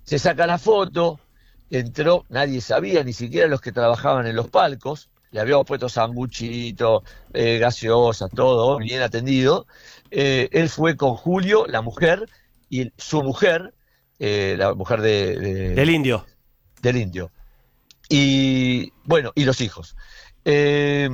Se saca la foto, entró, nadie sabía, ni siquiera los que trabajaban en los palcos, le habíamos puesto sanguchito, gaseosa, todo, bien atendido. Él fue con Julio, la mujer, y su mujer, la mujer Del Indio. del Indio. Y bueno, y los hijos. Eh,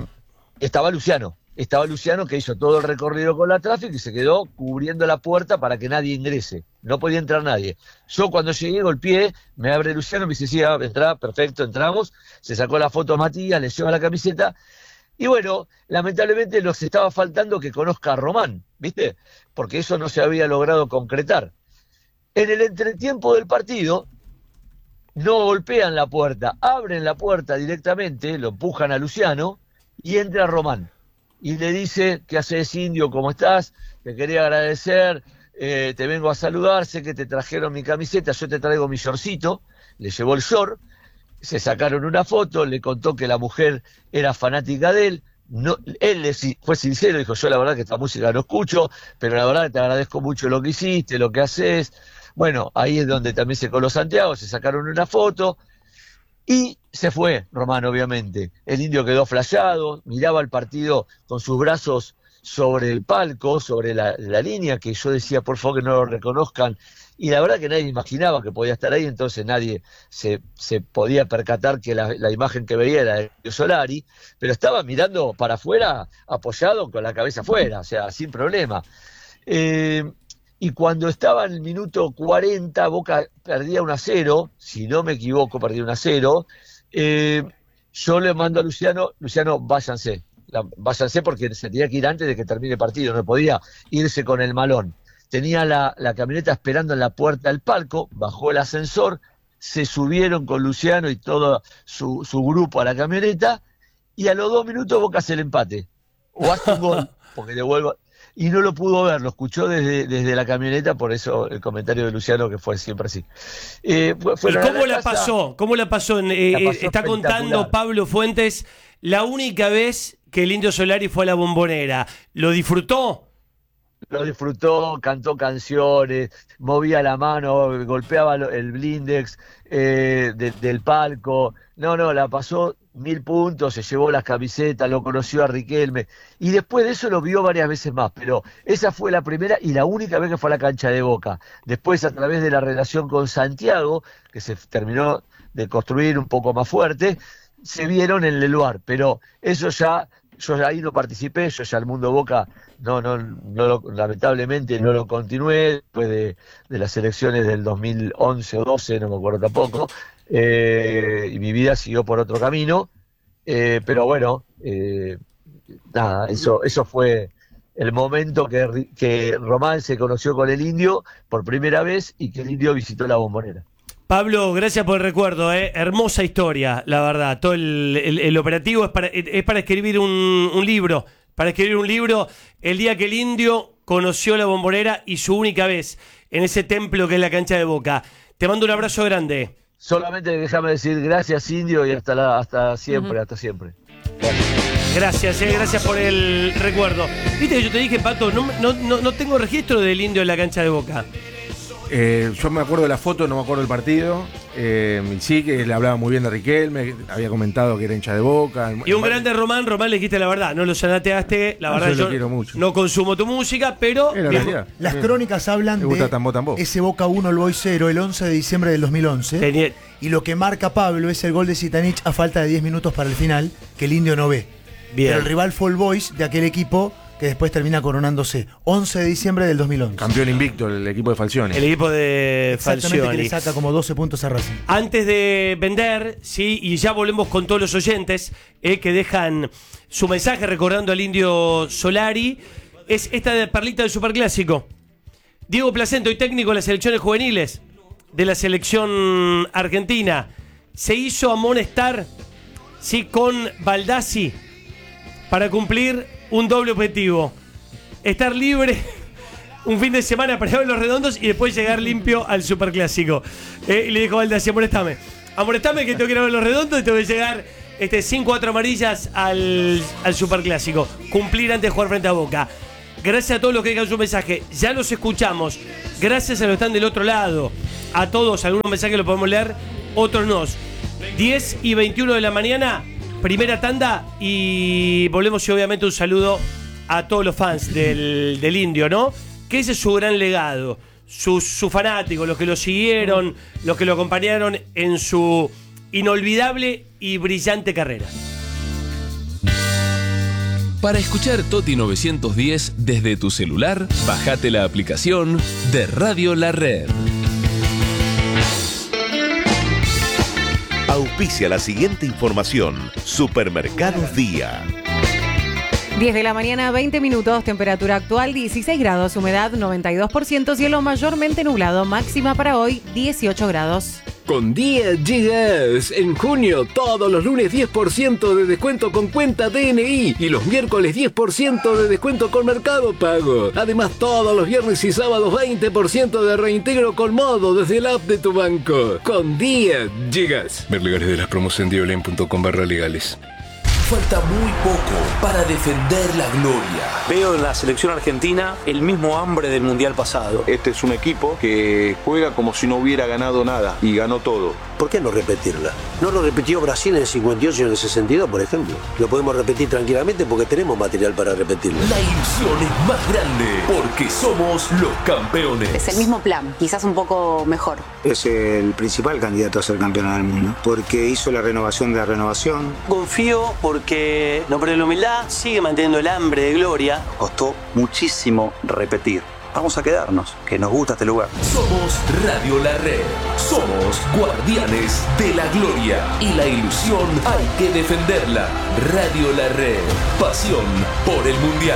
estaba Luciano que hizo todo el recorrido con la tráfico y se quedó cubriendo la puerta para que nadie ingrese. No podía entrar nadie. Yo cuando llegué, golpeé, me abre Luciano, me dice, sí, entrá, perfecto, entramos. Se sacó la foto a Matías, le lleva la camiseta. Y bueno, lamentablemente nos estaba faltando que conozca a Román, ¿viste? Porque eso no se había logrado concretar. En el entretiempo del partido, no golpean la puerta, abren la puerta directamente, lo empujan a Luciano y entra Román. Y le dice, ¿qué haces, Indio? ¿Cómo estás? Te quería agradecer, te vengo a saludar, sé que te trajeron mi camiseta, yo te traigo mi shortcito. Le llevó el short, se sacaron una foto, le contó que la mujer era fanática de él. No, fue sincero, dijo, yo la verdad que esta música no escucho, pero la verdad que te agradezco mucho lo que hiciste, lo que haces. Bueno, ahí es donde también se coló Santiago, se sacaron una foto y se fue Román, obviamente. El Indio quedó flasheado, miraba el partido con sus brazos sobre el palco, sobre la línea, que yo decía, por favor, que no lo reconozcan. Y la verdad que nadie imaginaba que podía estar ahí, entonces nadie se podía percatar que la imagen que veía era de Solari, pero estaba mirando para afuera, apoyado con la cabeza afuera, o sea, sin problema. Y cuando estaba en el minuto 40, Boca perdía 1-0, si no me equivoco, perdía 1-0, yo le mando a Luciano, váyanse, váyanse porque se tenía que ir antes de que termine el partido, no podía irse con el malón. Tenía la camioneta esperando en la puerta del palco, bajó el ascensor, se subieron con Luciano y todo su grupo a la camioneta, y a los 2 minutos Boca hace el empate, o hace un gol, porque devuelvo... Y no lo pudo ver, lo escuchó desde la camioneta, por eso el comentario de Luciano que fue siempre así. ¿Y cómo la pasó? ¿Cómo la pasó? Está contando Pablo Fuentes la única vez que el Indio Solari fue a la Bombonera. ¿Lo disfrutó? Lo disfrutó, cantó canciones, movía la mano, golpeaba el blindex del palco. No, la pasó 1000 puntos, se llevó las camisetas, lo conoció a Riquelme. Y después de eso lo vio varias veces más, pero esa fue la primera y la única vez que fue a la cancha de Boca. Después, a través de la relación con Santiago, que se terminó de construir un poco más fuerte, se vieron en el lugar, pero eso ya... Yo ahí no participé, yo ya el mundo Boca lamentablemente no lo continué después de las elecciones del 2011 o 12, no me acuerdo tampoco, y mi vida siguió por otro camino, pero bueno, nada, eso fue el momento que Román se conoció con el Indio por primera vez y que el Indio visitó la Bombonera. Pablo, gracias por el recuerdo, hermosa historia, la verdad. Todo el operativo es para escribir un libro. Para escribir un libro, el día que el Indio conoció la Bombonera y su única vez en ese templo que es la cancha de Boca. Te mando un abrazo grande. Solamente déjame decir gracias, Indio, y hasta siempre, hasta siempre. Gracias por el recuerdo. Viste que yo te dije, Pato, no tengo registro del Indio en la cancha de Boca. Yo me acuerdo de la foto, no me acuerdo del partido. Sí, que le hablaba muy bien de Riquelme, había comentado que era hincha de Boca. Y un grande Román le dijiste la verdad, no lo sanateaste, la verdad yo lo quiero mucho. No consumo tu música, pero... Las crónicas hablan de Tambo. Ese Boca 1, el Boy 0, el 11 de diciembre del 2011. Y lo que marca Pablo es el gol de Zitanich a falta de 10 minutos para el final, que el Indio no ve. Bien. Pero el rival fue el Boys de aquel equipo que después termina coronándose. 11 de diciembre del 2011. Campeón invicto, el equipo de Falcioni. El equipo de Falcioni. Que le saca como 12 puntos a Racing. Antes de vender, sí, y ya volvemos con todos los oyentes que dejan su mensaje recordando al Indio Solari, es esta de perlita del Superclásico. Diego Placento, y técnico de las selecciones juveniles de la selección argentina, se hizo amonestar, sí, con Baldassi para cumplir un doble objetivo: estar libre un fin de semana para ir a Los Redondos y después llegar limpio al Superclásico. Y le dijo a Baldassi, amonestame que tengo que ir a Los Redondos y tengo que llegar 5-4 amarillas al Superclásico. Cumplir antes de jugar frente a Boca. Gracias a todos los que dejan su mensaje. Ya los escuchamos. Gracias a los que están del otro lado. a todos. Algunos mensajes los podemos leer, otros no. 10:21 de la mañana, primera tanda, y volvemos, y obviamente un saludo a todos los fans del Indio, ¿no? Que ese es su gran legado, sus fanáticos, los que lo siguieron, los que lo acompañaron en su inolvidable y brillante carrera. Para escuchar Toti 910 desde tu celular, bájate la aplicación de Radio La Red. Auspicia la siguiente información. Supermercados Día. 10 de la mañana, 20 minutos, temperatura actual 16 grados, humedad 92%, cielo mayormente nublado, máxima para hoy 18 grados. Con Día Gigas, en junio, todos los lunes 10% de descuento con cuenta DNI y los miércoles 10% de descuento con Mercado Pago. Además, todos los viernes y sábados 20% de reintegro con modo desde el app de tu banco. Con Día Gigas. Ver legales de las promos en diolen.com/legales. Falta muy poco para defender la gloria. Veo en la selección argentina el mismo hambre del mundial pasado. Este es un equipo que juega como si no hubiera ganado nada y ganó todo. ¿Por qué no repetirla? No lo repitió Brasil en el 58 y en el 62, por ejemplo. Lo podemos repetir tranquilamente porque tenemos material para repetirlo. La ilusión es más grande porque somos los campeones. Es el mismo plan, quizás un poco mejor. Es el principal candidato a ser campeón del mundo porque hizo la renovación de la renovación. Confío porque no pierde la humildad, sigue manteniendo el hambre de gloria. Costó muchísimo repetir. Vamos a quedarnos, que nos gusta este lugar. Somos Radio La Red. Somos guardianes de la gloria. Y la ilusión hay que defenderla. Radio La Red. Pasión por el mundial.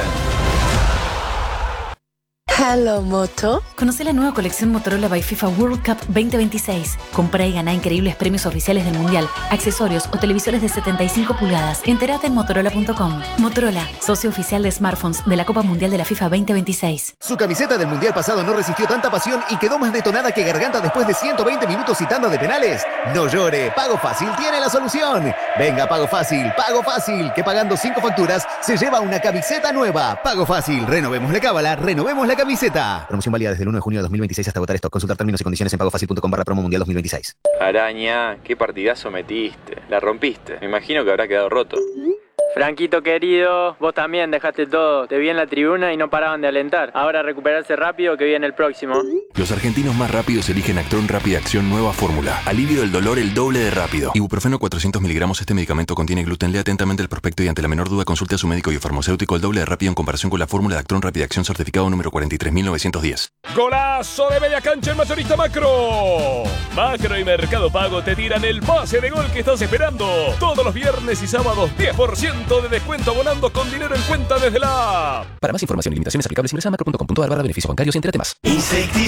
Hello Moto. Conoce la nueva colección Motorola by FIFA World Cup 2026. Compra y gana increíbles premios oficiales del mundial, accesorios o televisores de 75 pulgadas. Entérate en motorola.com. Motorola, socio oficial de smartphones de la Copa Mundial de la FIFA 2026. Su camiseta del mundial pasado no resistió tanta pasión y quedó más detonada que garganta después de 120 minutos y tanda de penales. No llore, Pago Fácil tiene la solución. Venga, Pago Fácil, que pagando 5 facturas se lleva una camiseta nueva. Pago Fácil, renovemos la cábala, renovemos la camiseta. Promoción válida desde el 1 de junio de 2026 hasta agotar stock. Consultar términos y condiciones en pagofacil.com/promo mundial 2026. Araña, qué partidazo metiste. La rompiste. Me imagino que habrá quedado roto. Franquito querido, vos también dejaste todo. Te vi en la tribuna y no paraban de alentar. Ahora recuperarse rápido que viene el próximo. Los argentinos más rápidos eligen Actron Rápida Acción nueva fórmula. Alivio del dolor el doble de rápido. Ibuprofeno 400 miligramos. Este medicamento contiene gluten. Lea atentamente el prospecto y ante la menor duda consulte a su médico y farmacéutico. El doble de rápido en comparación con la fórmula de Actron Rápida Acción certificado número 43.910. ¡Golazo de media cancha en Mayorista Macro! Macro y Mercado Pago te tiran el pase de gol que estás esperando. Todos los viernes y sábados 10% de descuento abonando con dinero en cuenta desde la app. Para más información y limitaciones aplicables ingresa a macro.com.ar/beneficios bancarios y entérate más.